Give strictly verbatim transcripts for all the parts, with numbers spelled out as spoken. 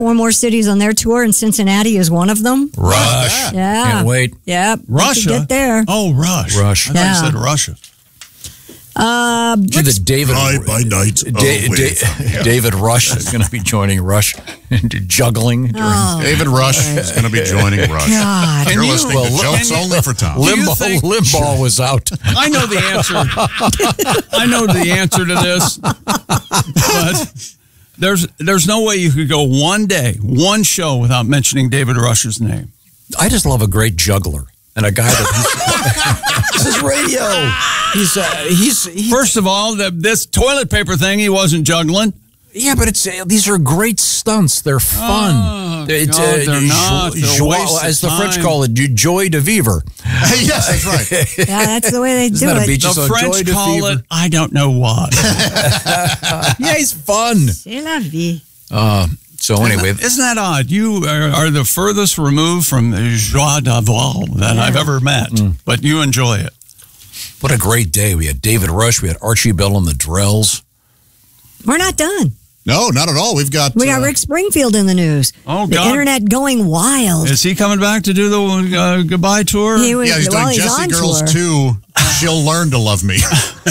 four more cities on their tour, and Cincinnati is one of them. Rush. Yeah. Can't wait. Yep. Russia? Get there. Oh, Rush. Rush. I thought Yeah. you said Russia. Uh, Gee, the David, Fly by night. Da- away Da- from you. David Rush is going to be joining Rush into juggling. During Oh, David Rush is going to be joining Rush. God. You're you- listening well, to look- Jokes Only for Tom. Do you Limbaugh, think- Limbaugh was out. I know the answer. I know the answer to this. But there's there's no way you could go one day, one show without mentioning David Rush's name. I just love a great juggler and a guy that this is radio. He's uh, he's, he's First of all, the, this toilet paper thing, he wasn't juggling. yeah, but it's uh, these are great stunts. They're fun. Oh, it's God, they're not. They're a joie- waste of as the French time. call it, ju- joie de vivre. Yes, that's right. Yeah, that's the way they Isn't do that a it. beach? The Just a joy French de call vivre. it, I don't know what. Yeah, he's fun. C'est la vie. Uh, so anyway, Isn't that odd? You are, are the furthest removed from joie d'avoir that I've ever met, but you enjoy it. what a great day. We had David Rush. We had Archie Bell and the Drells. We're not done. No, not at all. We've got. We got uh, Rick Springfield in the news. Oh, the God. internet going wild. Is he coming back to do the uh, goodbye tour? He was, Yeah, he's well, doing he's Jesse on Girls tour. two. She'll learn to love me.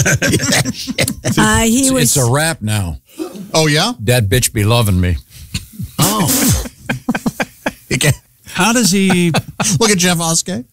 Uh, he It's, was. it's a rap now. Oh yeah. That bitch be loving me. You can- How does he? Look at Jeff Oskey.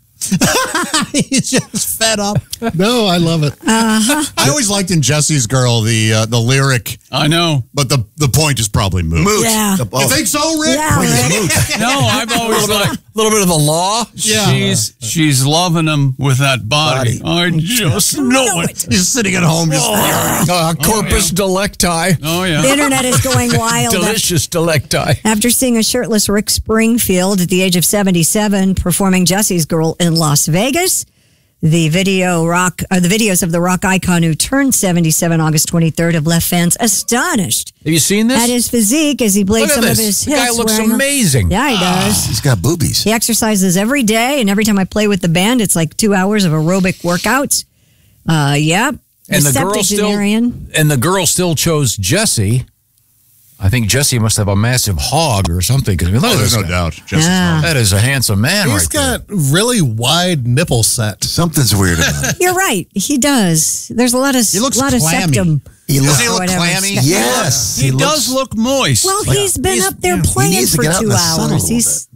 He's just fed up. No, I love it. I always liked in Jesse's Girl the uh, the lyric, I know. but the the point is probably moot. Yeah. You think so, Rick? Yeah, Rick. No, I've always liked. A little bit of the law. Yeah. She's she's loving him with that body. I just know it. He's sitting at home just. Uh, corpus delecti. Oh The yeah. internet is going wild. Delicious delecti. After seeing a shirtless Rick Springfield at the age of seventy-seven performing Jesse's Girl in Las Vegas, the video rock, uh, the videos of the rock icon who turned seventy-seven August twenty-third have left fans astonished Have you seen this? at his physique as he played Look at some this. of his The hits. guy looks wearing a- amazing. Yeah, he does. He's got boobies. He exercises every day, and every time I play with the band, it's like two hours of aerobic workouts. Uh, yep. And the girl still, Septuagenarian. and the girl still chose Jesse. I think Jesse must have a massive hog or something. 'Cause, I mean, look Oh, at there's this no guy. doubt. Jesse's Yeah. mom. That is a handsome man He's right got really wide nipple set. Something's weird about it. You're right. He does. There's a lot of He looks lot of clammy. septum. He looks, Doesn't he look Whatever. clammy? yes. He, looks- does look moist. Well, Like, he's been he's- up there yeah, he playing needs to for get out in two the sun a hours. little He's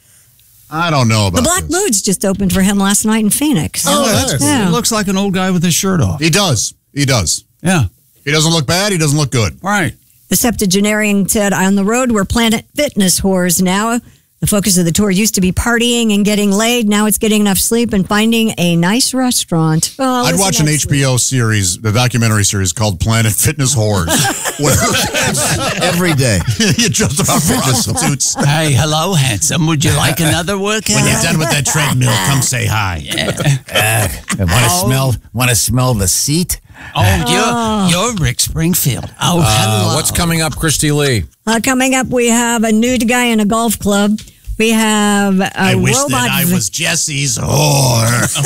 I don't know about the Black this. Moods just opened for him last night in Phoenix. Oh, that's He yeah. looks like an old guy with his shirt off. He does. He does. Yeah. He doesn't look bad. He doesn't look good. Right. The septuagenarian said, "On the road, we're Planet Fitness whores now. The focus of the tour used to be partying and getting laid. Now it's getting enough sleep and finding a nice restaurant." Oh, I'd listen, watch an that's H B O series, the documentary series called Planet Fitness Whores, where every day. you just about prostitutes. Hey, hello, handsome. Would you like another workout? When you're done with that treadmill, come say hi. Want to smell? Want to smell the seat? Oh, you're you're Rick Springfield. Oh, Uh, hello. what's coming up, Christy Lee? Uh, coming up, we have a nude guy in a golf club. We have a I wish robot. that I v- was Jesse's whore.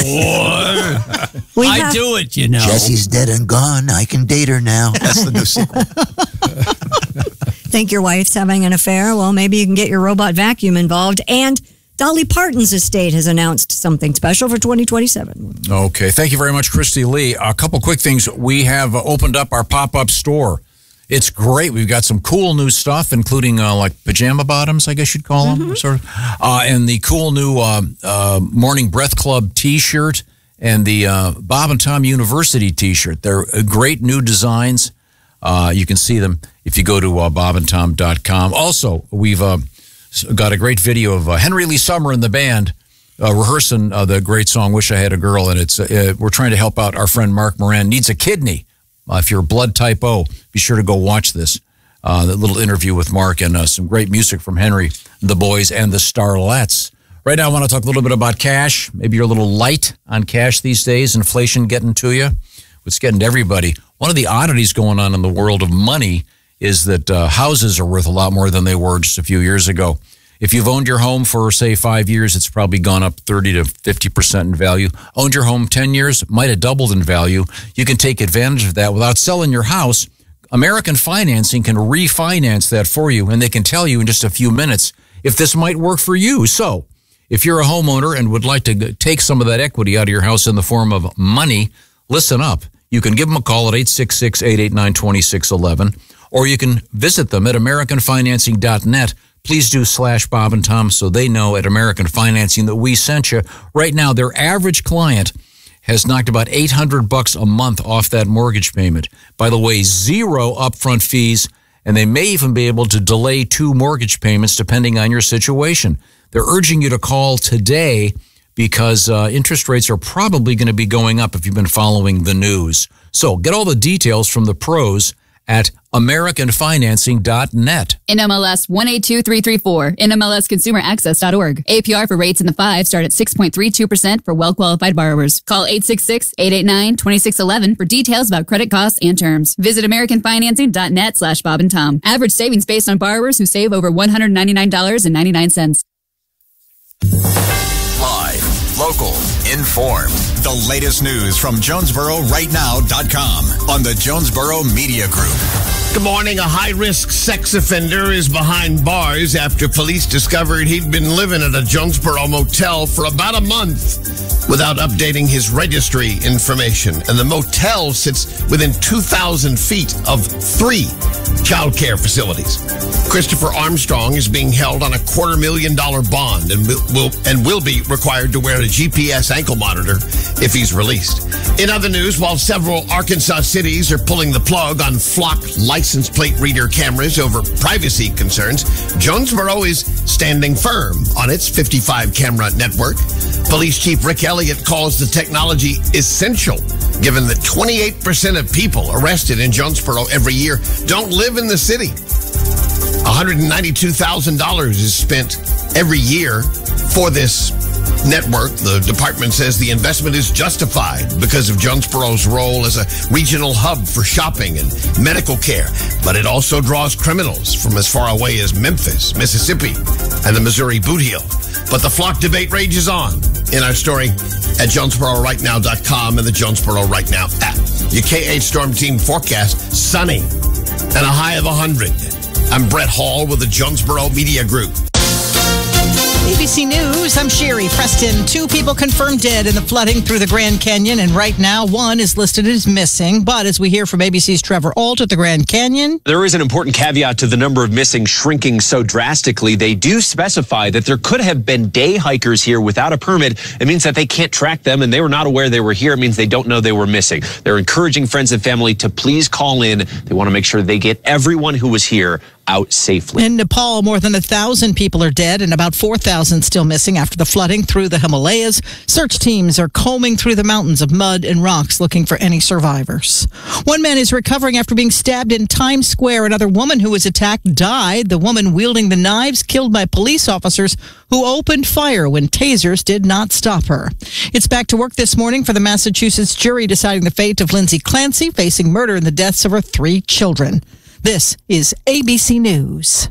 we I have, do it, you know. Jesse's dead and gone. I can date her now. That's the new sequel. Think your wife's having an affair? Well, maybe you can get your robot vacuum involved. And Dolly Parton's estate has announced something special for twenty twenty-seven. Okay, thank you very much, Christy Lee. A couple quick things. We have uh, opened up our pop-up store. It's great. We've got some cool new stuff, including uh, like pajama bottoms, I guess you'd call them, sort of, uh, and the cool new uh, uh, Morning Breath Club T-shirt and the uh, Bob and Tom University T-shirt. They're uh, great new designs. Uh, you can see them if you go to uh, bob and tom dot com. Also, we've uh, got a great video of uh, Henry Lee Summer and the band uh, rehearsing uh, the great song "Wish I Had a Girl," and it's uh, we're trying to help out our friend Mark Moran. Needs a kidney. Uh, if you're blood type O, be sure to go watch this. Uh, that little interview with Mark and uh, some great music from Henry, the boys, and the Starlets. Right now, I want to talk a little bit about cash. Maybe you're a little light on cash these days. Inflation getting to you. It's getting to everybody. One of the oddities going on in the world of money is that uh, houses are worth a lot more than they were just a few years ago. If you've owned your home for, say, five years, it's probably gone up thirty to fifty percent in value. Owned your home ten years, might have doubled in value. You can take advantage of that without selling your house. American Financing can refinance that for you, and they can tell you in just a few minutes if this might work for you. So if you're a homeowner and would like to take some of that equity out of your house in the form of money, listen up. You can give them a call at eight six six, eight eight nine, two six one one, or you can visit them at american financing dot net. Please do slash Bob and Tom so they know at American Financing that we sent you. Right now, their average client has knocked about eight hundred bucks a month off that mortgage payment. By the way, zero upfront fees, and they may even be able to delay two mortgage payments depending on your situation. They're urging you to call today because uh, interest rates are probably going to be going up if you've been following the news. So get all the details from the pros at american financing dot net. N M L S one eight two three three four, N M L S consumer access dot org. A P R for rates in the five start at six point three two percent for well-qualified borrowers. Call eight six six, eight eight nine, two six one one for details about credit costs and terms. Visit american financing dot net slash Bob and Tom. Average savings based on borrowers who save over one hundred ninety-nine dollars and ninety-nine cents. Live, local, informed. The latest news from Jonesboro Right Now dot com on the Jonesboro Media Group. Good morning. A high-risk sex offender is behind bars after police discovered he'd been living at a Jonesboro motel for about a month without updating his registry information. And the motel sits within two thousand feet of three child care facilities. Christopher Armstrong is being held on a quarter million dollar bond and will, will and will be required to wear a G P S ankle monitor if he's released. In other news, while several Arkansas cities are pulling the plug on flock license plate reader cameras over privacy concerns, Jonesboro is standing firm on its fifty-five camera network. Police Chief Rick Elliott calls the technology essential, given that twenty-eight percent of people arrested in Jonesboro every year don't live in the city. one hundred ninety-two thousand dollars is spent every year for this network. The department says the investment is justified because of Jonesboro's role as a regional hub for shopping and medical care, but it also draws criminals from as far away as Memphis, Mississippi, and the Missouri Boot Heel. But the flock debate rages on in our story at Jonesboro Right Now dot com and the Jonesboro Right Now app. Your K eight Storm Team forecast, sunny and a high of one hundred. I'm Brett Hall with the Jonesboro Media Group. A B C News, I'm Sherry Preston. Two people confirmed dead in the flooding through the Grand Canyon, and right now one is listed as missing. But as we hear from A B C's Trevor Ault at the Grand Canyon, there is an important caveat to the number of missing shrinking so drastically. They do specify that there could have been day hikers here without a permit. It means that they can't track them, and they were not aware they were here. It means they don't know they were missing. They're encouraging friends and family to please call in. They want to make sure they get everyone who was here out safely. In Nepal, more than a thousand people are dead and about four thousand still missing after the flooding through the Himalayas. Search teams are combing through the mountains of mud and rocks looking for any survivors. One man is recovering after being stabbed in Times Square. Another woman who was attacked died. The woman wielding the knives killed by police officers who opened fire when tasers did not stop her. It's back to work this morning for the Massachusetts jury deciding the fate of Lindsay Clancy, facing murder in the deaths of her three children. This is A B C News.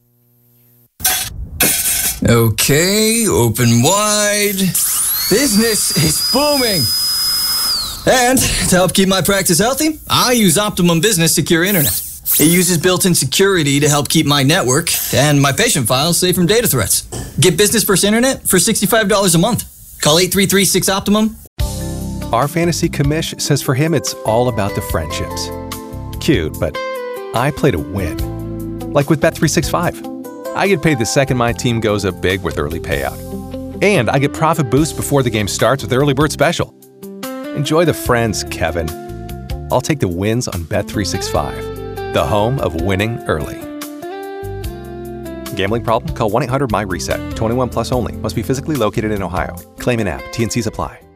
Okay, open wide. Business is booming. And to help keep my practice healthy, I use Optimum Business Secure Internet. It uses built-in security to help keep my network and my patient files safe from data threats. Get business first internet for sixty-five dollars a month. Call eight three three, six, Optimum. Our fantasy commish says for him it's all about the friendships. Cute, but I play to win. Like with Bet three sixty-five. I get paid the second my team goes up big with early payout. And I get profit boost before the game starts with Early Bird Special. Enjoy the friends, Kevin. I'll take the wins on Bet three sixty-five, the home of winning early. Gambling problem? Call one eight hundred M Y RESET. twenty-one plus only. Must be physically located in Ohio. Claim in app. T N Cs apply.